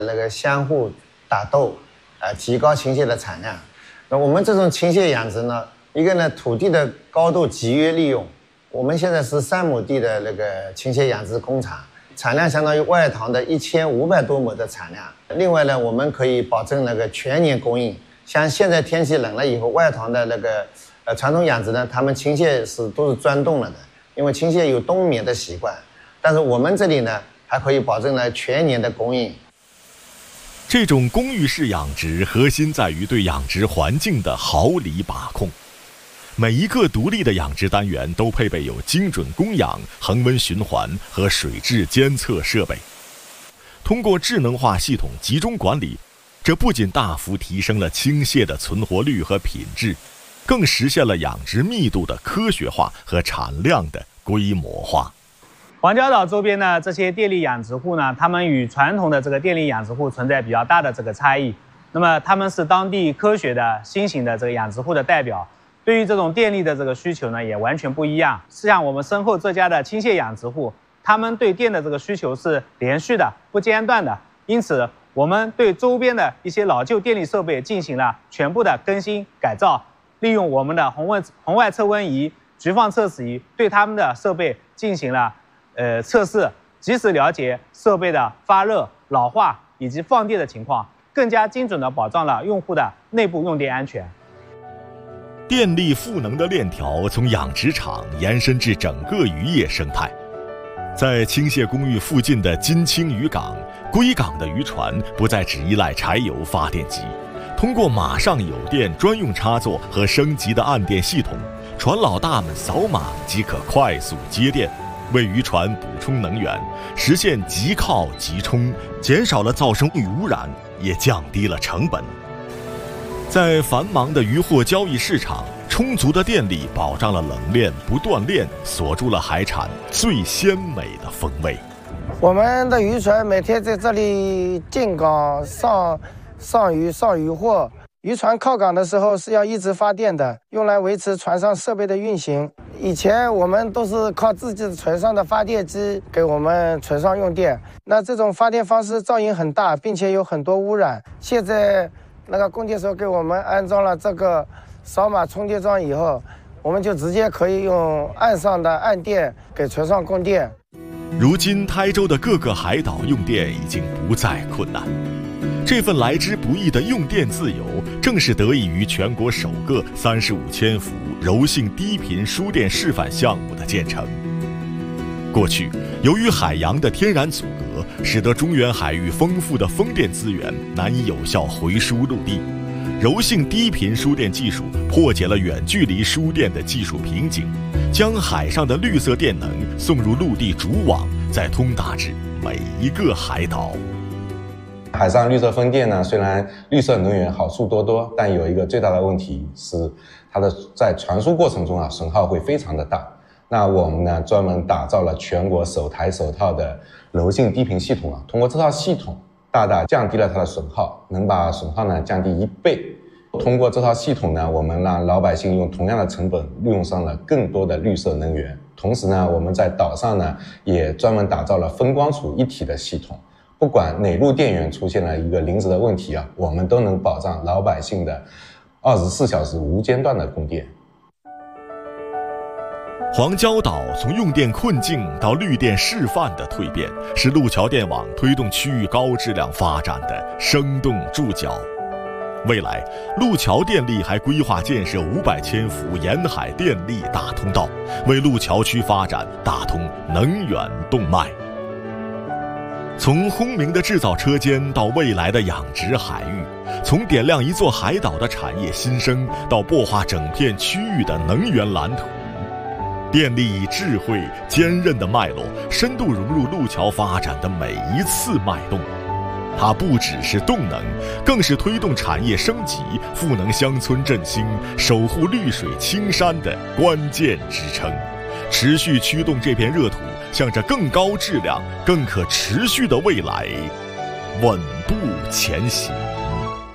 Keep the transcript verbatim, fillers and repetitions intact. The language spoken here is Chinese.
那个相互打斗，呃，提高青蟹的产量。那我们这种青蟹养殖呢，一个呢土地的高度集约利用，我们现在是三亩地的那个青蟹养殖工厂，产量相当于外塘的一千五百多亩的产量。另外呢，我们可以保证那个全年供应。像现在天气冷了以后，外塘的那个呃传统养殖呢，他们青蟹是都是钻洞了的，因为青蟹有冬眠的习惯。但是我们这里呢，还可以保证了全年的供应。 这种公寓式养殖核心在于对养殖环境的毫厘把控。每一个独立的养殖单元都配备有精准供氧、恒温循环和水质监测设备。通过智能化系统集中管理，这不仅大幅提升了青蟹的存活率和品质，更实现了养殖密度的科学化和产量的规模化。 黄礁岛周边呢，这些电力养殖户呢，他们与传统的这个电力养殖户存在比较大的这个差异。那么他们是当地科学的新型的这个养殖户的代表，对于这种电力的这个需求呢，也完全不一样。像我们身后这家的青蟹养殖户，他们对电的这个需求是连续的、不间断的，因此我们对周边的一些老旧电力设备进行了全部的更新改造，利用我们的红温红外测温仪、局放测试仪，对他们的设备进行了呃测试，及时了解设备的发热、老化以及放电的情况，更加精准地保障了用户的内部用电安全。 电力赋能的链条从养殖场延伸至整个渔业生态。在青蟹公寓附近的金青渔港，归港的渔船不再只依赖柴油发电机，通过马上有电专用插座和升级的岸电系统，船老大们扫码即可快速接电，为渔船补充能源，实现即靠即充，减少了噪声与污染，也降低了成本。在繁忙的渔获交易市场，充足的电力保障了冷链不断链，锁住了海产最鲜美的风味。 我们的渔船每天在这里进港上上鱼上渔获。渔船靠港的时候是要一直发电的，用来维持船上设备的运行。以前我们都是靠自己的船上的发电机给我们船上用电，那这种发电方式噪音很大，并且有很多污染。现在那个供电所给我们安装了这个扫码充电桩以后，我们就直接可以用岸上的岸电给船上供电。 如今台州的各个海岛用电已经不再困难，这份来之不易的用电自由，正是得益于全国首个三十五千伏柔性低频输电示范项目的建成。过去，由于海洋的天然阻隔，使得中原海域丰富的风电资源难以有效回输陆地。柔性低频输电技术破解了远距离输电的技术瓶颈，将海上的绿色电能送入陆地主网，再通达至每一个海岛。 海上绿色风电呢，虽然绿色能源好处多多，但有一个最大的问题是它的在传输过程中啊，损耗会非常的大。那我们呢，专门打造了全国首台首套的柔性低频系统啊，通过这套系统大大降低了它的损耗，能把损耗呢降低一倍。通过这套系统呢，我们让老百姓用同样的成本用上了更多的绿色能源。同时呢，我们在岛上呢也专门打造了风光储一体的系统，不管哪路电源出现了一个临时的问题啊，我们都能保障老百姓的二十四小时无间断的供电。 黄礁岛从用电困境到绿电示范的蜕变，是路桥电网推动区域高质量发展的生动注脚。未来，路桥电力还规划建设五百千伏沿海电力大通道，为路桥区发展打通能源动脉。从轰鸣的制造车间到未来的养殖海域，从点亮一座海岛的产业新生到擘画整片区域的能源蓝图，电力以智慧坚韧的脉络，深度融入路桥发展的每一次脉动。它不只是动能，更是推动产业升级、赋能乡村振兴、守护绿水青山的关键支撑，持续驱动这片热土向着更高质量、更可持续的未来稳步前行。